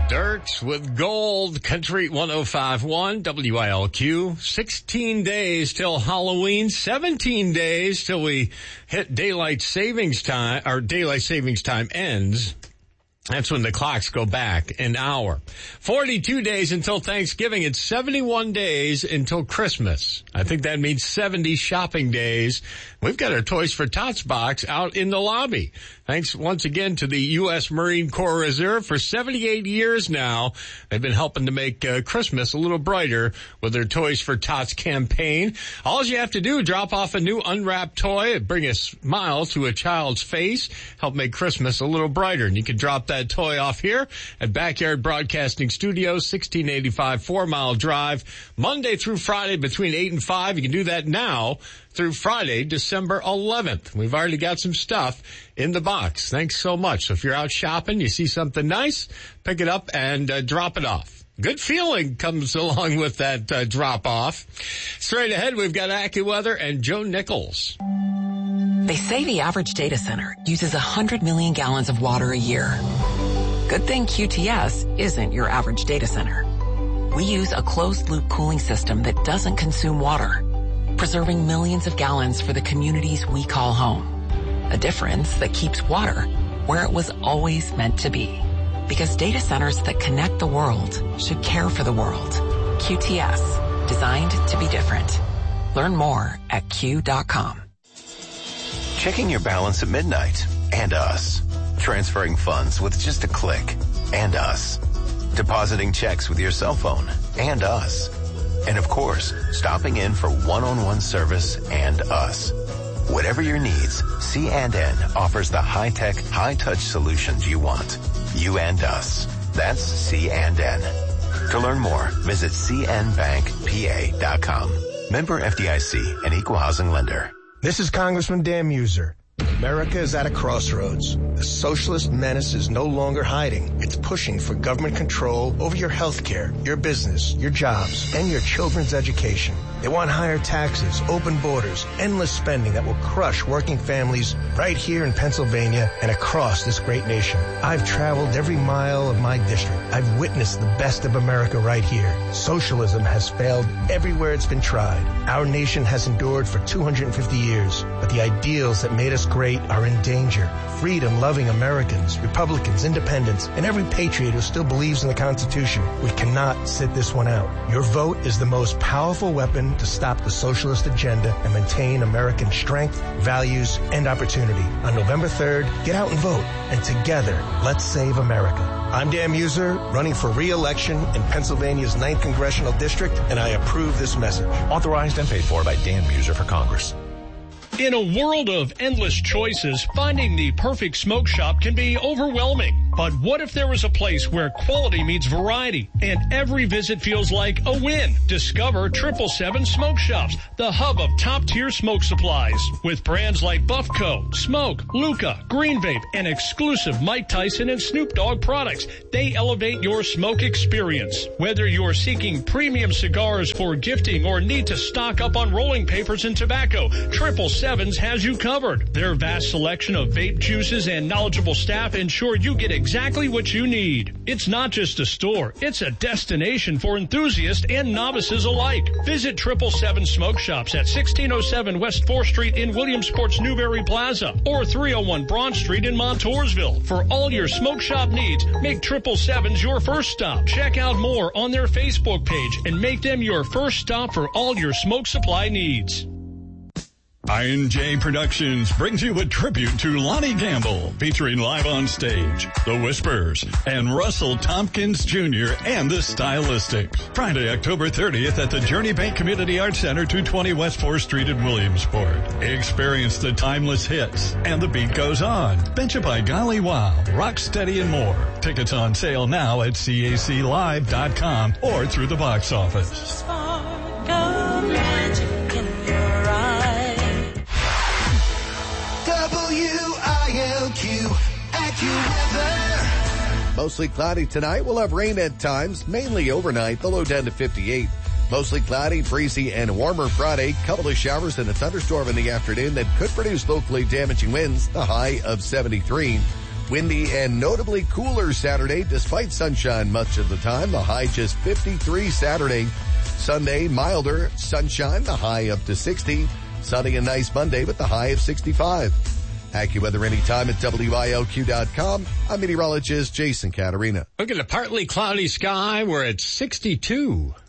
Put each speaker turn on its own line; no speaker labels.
Dirt with Gold, Country 105.1, WILQ. 16 days till Halloween, 17 days till we hit daylight savings time, our daylight savings time ends. That's when the clocks go back an hour. 42 days until Thanksgiving. It's 71 days until Christmas. I think that means 70 shopping days. We've got our Toys for Tots box out in the lobby. Thanks once again to the U.S. Marine Corps Reserve. For 78 years now, they've been helping to make Christmas a little brighter with their Toys for Tots campaign. All you have to do, drop off a new unwrapped toy, bring a smile to a child's face, help make Christmas a little brighter. And you can drop that toy off here at Backyard Broadcasting Studios, 1685 4 Mile Drive, Monday through Friday between 8 and 5. You can do that now through Friday, December 11th. We've already got some stuff in the box. Thanks so much. So if you're out shopping, you see something nice, pick it up and drop it off. Good feeling comes along with that drop off. Straight ahead, we've got AccuWeather and Joe Nichols.
They say the average data center uses 100 million gallons of water a year. Good thing QTS isn't your average data center. We use a closed-loop cooling system that doesn't consume water, preserving millions of gallons for the communities we call home. A difference that keeps water where it was always meant to be. Because data centers that connect the world should care for the world. QTS, designed to be different. Learn more at Q.com.
Checking your balance at midnight, and us. Transferring funds with just a click, and us. Depositing checks with your cell phone, and us. And of course, stopping in for one-on-one service, and us. Whatever your needs, C&N offers the high-tech, high-touch solutions you want. You and us. That's C&N. To learn more, visit cnbankpa.com. Member FDIC, an equal housing lender.
This is Congressman Dan Muser. America is at a crossroads. The socialist menace is no longer hiding. It's pushing for government control over your health care, your business, your jobs, and your children's education. They want higher taxes, open borders, endless spending that will crush working families right here in Pennsylvania and across this great nation. I've traveled every mile of my district. I've witnessed the best of America right here. Socialism has failed everywhere it's been tried. Our nation has endured for 250 years, but the ideals that made us great are in danger. Freedom-loving Americans, Republicans, independents, and every patriot who still believes in the Constitution. We cannot sit this one out. Your vote is the most powerful weapon to stop the socialist agenda and maintain American strength, values, and opportunity. On November 3rd, get out and vote. And together, let's save America. I'm Dan Muser, running for re-election in Pennsylvania's 9th Congressional District, and I approve this message.
Authorized and paid for by Dan Muser for Congress.
In a world of endless choices, finding the perfect smoke shop can be overwhelming. But what if there was a place where quality meets variety and every visit feels like a win? Discover 777 Smoke Shops, the hub of top-tier smoke supplies. With brands like Buffco, Smoke, Luca, Green Vape, and exclusive Mike Tyson and Snoop Dogg products, they elevate your smoke experience. Whether you're seeking premium cigars for gifting or need to stock up on rolling papers and tobacco, 777 has you covered. Their vast selection of vape juices and knowledgeable staff ensure you get exactly what you need. It's not just a store, it's a destination for enthusiasts and novices alike. Visit 777 Smoke Shops at 1607 West 4th Street in Williamsport's Newberry Plaza or 301 Broad Street in Montoursville. For all your smoke shop needs, make 777's your first stop. Check out more on their Facebook page and make them your first stop for all your smoke supply needs.
Iron J Productions brings you a tribute to Lonnie Gamble, featuring live on stage, The Whispers, and Russell Tompkins Jr. and the Stylistics. Friday, October 30th at the Journey Bank Community Arts Center, 220 West 4th Street in Williamsport. Experience the timeless hits, and the beat goes on. Betcha by Golly Wow, Rocksteady, and more. Tickets on sale now at caclive.com or through the box office.
WILQ AccuWeather. Mostly cloudy tonight. We'll have rain at times, mainly overnight. The low down to 58. Mostly cloudy, breezy, and warmer Friday. Couple of showers and a thunderstorm in the afternoon that could produce locally damaging winds. The high of 73. Windy and notably cooler Saturday, despite sunshine much of the time. The high just 53 Saturday. Sunday, milder, sunshine, the high up to 60. Sunny and nice Monday with the high of 65. AccuWeather anytime at WILQ.com. I'm meteorologist Jason Caterina.
Look at a partly cloudy sky. We're at 62.